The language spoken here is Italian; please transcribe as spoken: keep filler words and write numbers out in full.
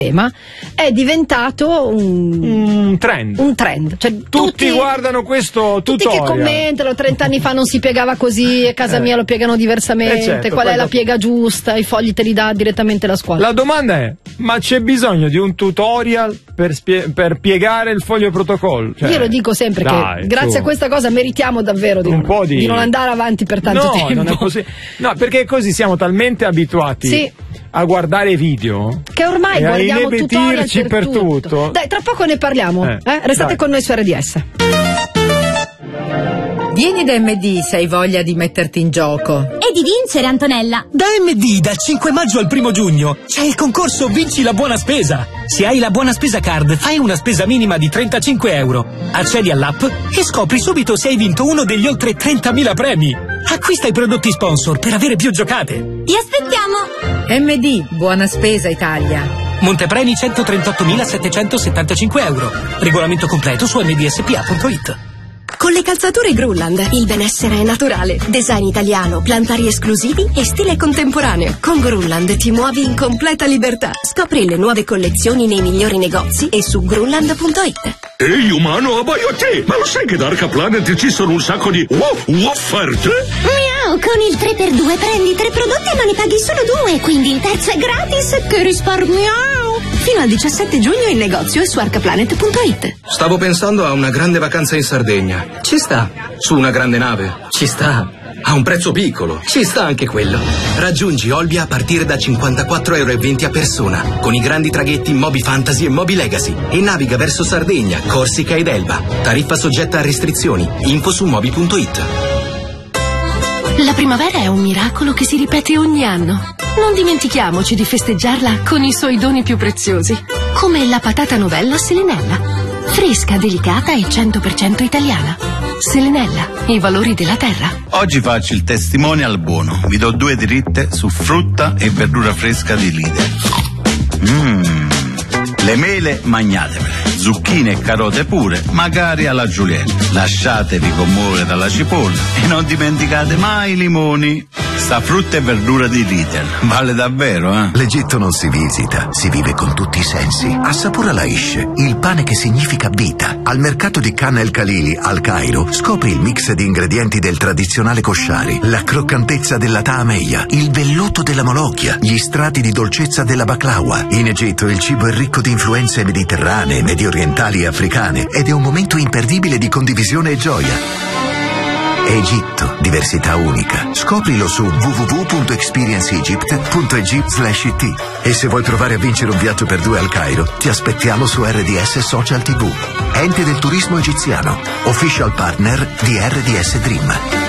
è diventato un, un trend. Un trend. Cioè, tutti, tutti guardano questo tutorial. Tutti che commentano, trent'anni fa non si piegava così, a casa mia lo piegano diversamente, eh certo, qual è quello... la piega giusta, i fogli te li dà direttamente la scuola. La domanda è, ma c'è bisogno di un tutorial per, spie- per piegare il foglio protocollo? Cioè, io lo dico sempre dai, che grazie su. a questa cosa meritiamo davvero di, un non, po' di... di non andare avanti per tanto no, tempo. Non è così. No, perché così siamo talmente abituati sì. a guardare video che ormai e guardiamo tutorial per, per tutto. tutto. Dai, tra poco ne parliamo. Eh, eh? Restate dai. con noi su R D S. Vieni da M D se hai voglia di metterti in gioco. E di vincere, Antonella. Da M D dal cinque maggio al primo giugno c'è il concorso Vinci la buona spesa. Se hai la buona spesa card, fai una spesa minima di trentacinque euro. Accedi all'app e scopri subito se hai vinto uno degli oltre trentamila premi. Acquista i prodotti sponsor per avere più giocate. Ti aspettiamo. M D, buona spesa Italia. Montepremi centotrentottomilasettecentosettantacinque euro. Regolamento completo su m d s p a punto i t. Con le calzature Grunland il benessere è naturale. Design italiano, plantari esclusivi e stile contemporaneo. Con Grunland ti muovi in completa libertà. Scopri le nuove collezioni nei migliori negozi e su grunland punto i t. Ehi umano, abbaio a te! Ma lo sai che da Arca Planet ci sono un sacco di wow, offerte? Miau, con il tre per due prendi tre prodotti e non ne paghi solo due, quindi il terzo è gratis. Che risparmio! Fino al diciassette giugno in negozio e su arca planet punto i t. Stavo pensando a una grande vacanza in Sardegna. Ci sta. Su una grande nave. Ci sta. A un prezzo piccolo. Ci sta anche quello. Raggiungi Olbia a partire da cinquantaquattro euro e venti a persona, con i grandi traghetti Moby Fantasy e Moby Legacy, e naviga verso Sardegna, Corsica ed Elba. Tariffa soggetta a restrizioni. Info su moby punto i t. La primavera è un miracolo che si ripete ogni anno. Non dimentichiamoci di festeggiarla con i suoi doni più preziosi, come la patata novella Selenella. Fresca, delicata e cento per cento italiana. Selenella, i valori della terra. Oggi faccio il testimonial buono. Vi do due dritte su frutta e verdura fresca di Lidl. Mmm, le mele magnatevele, zucchine e carote pure, magari alla Giulietta. Lasciatevi commuovere dalla cipolla e non dimenticate mai i limoni. Sta frutta e verdura di Lidl vale davvero, eh? L'Egitto non si visita, si vive con tutti i sensi. Assapora l'aish, il pane che significa vita. Al mercato di Khan El Khalili, al Cairo, scopri il mix di ingredienti del tradizionale koshari, la croccantezza della taameya, il velluto della molochia, gli strati di dolcezza della baklawa. In Egitto il cibo è ricco di influenze mediterranee, mediorientali e africane ed è un momento imperdibile di condivisione e gioia. Egitto, diversità unica. Scoprilo su w w w punto experience egypt punto e g slash it. E se vuoi provare a vincere un viaggio per due al Cairo, ti aspettiamo su R D S Social tivù. Ente del turismo egiziano, official partner di R D S Dream.